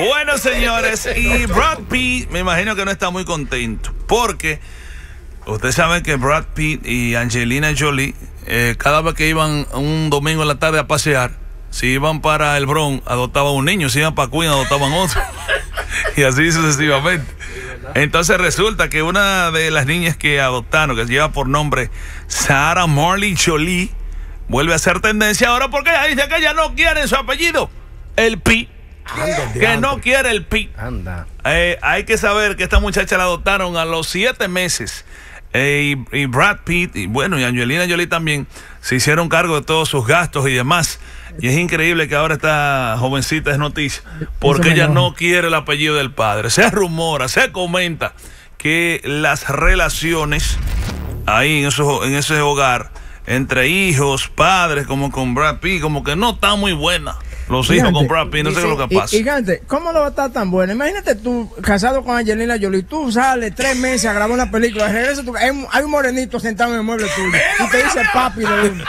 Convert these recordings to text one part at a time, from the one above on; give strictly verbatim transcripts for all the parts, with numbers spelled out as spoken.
Bueno, señores, y Brad Pitt me imagino que no está muy contento porque ustedes saben que Brad Pitt y Angelina Jolie eh, cada vez que iban un domingo en la tarde a pasear, si iban para el Bronx adoptaban un niño, si iban para Queen adoptaban otro y así sucesivamente. Entonces resulta que una de las niñas que adoptaron, que lleva por nombre Sarah Marley Jolie, vuelve a hacer tendencia ahora porque ella dice que ella no quiere su apellido, el Pitt. Anda, que no quiere el Pitt. Anda. Eh, hay que saber que esta muchacha la adoptaron a los siete meses. Eh, y, y Brad Pitt, y bueno, y Angelina Jolie también, se hicieron cargo de todos sus gastos y demás. Y es increíble que ahora esta jovencita es noticia porque ella no quiere el apellido del padre. Se rumora, se comenta que las relaciones ahí en, eso, en ese hogar entre hijos, padres, como con Brad Pitt, como que no está muy buena. Los hijos Gigante, con Brad Pitt, no sé qué es lo que pasa. Gigante, ¿cómo no va a estar tan buena? Imagínate tú, casado con Angelina Jolie, tú sales tres meses a grabar una película, regresas tu, hay, un, hay un morenito sentado en el mueble tuyo y te dice papi de uno.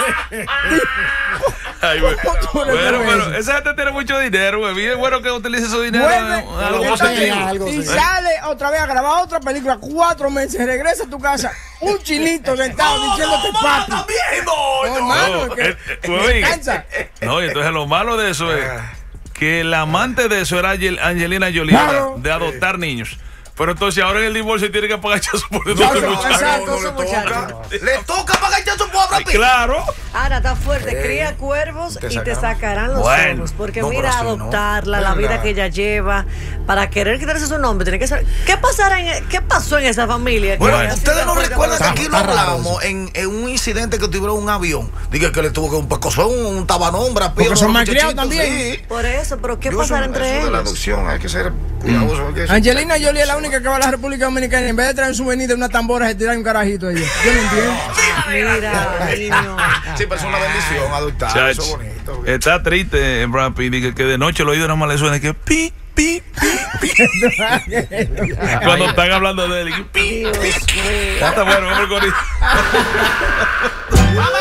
Ay, bueno, bueno, bueno, esa gente tiene mucho dinero, güey. Es bueno que utilice su dinero Vuelve, en algo positivo. Y sale otra vez a grabar otra película, cuatro meses, regresa a tu casa, un chinito sentado no, diciéndote no, papi. También, no, no, hermano, no, que, eh, eh, que no, y entonces lo malo de eso es que el amante de eso era Angelina Jolie, claro, de adoptar niños. Pero entonces ahora en el divorcio tiene que pagar chazo por el no, no, exacto, no, le, toca. le toca pagar chazo por Brad Pitt. Claro. Ahora está fuerte, eh, cría cuervos te y te sacarán los bueno, ojos. Porque no, mira, adoptarla, no, la vida verdad. que ella lleva, para querer quitarse su nombre, tiene que saber. ¿Qué pasará en, qué pasó en esa familia? Bueno, bueno ustedes no recuerdan que aquí lo hablamos en, en un incidente que tuvieron un avión. Diga que le tuvo que un pescozón, un tabanón, Brad Pitt. Porque son malcriados también. Sí. Por eso, pero ¿qué pasará entre ellos? De la adopción hay que ser cuidadoso. Mm. Angelina Jolie es la única que va a la República Dominicana, en vez de traer un souvenir de una tambora, se tira un carajito de ella. Yo no entiendo. Mira, niño. Sí, pero es una bendición adoptar. Chach, eso bonito. Bien. Está triste, Brad Pitt, que, que de noche el oído nomás le suena que pi, pi, pi, pi. Cuando están hablando de él, pi, pi. Está bueno, vamos con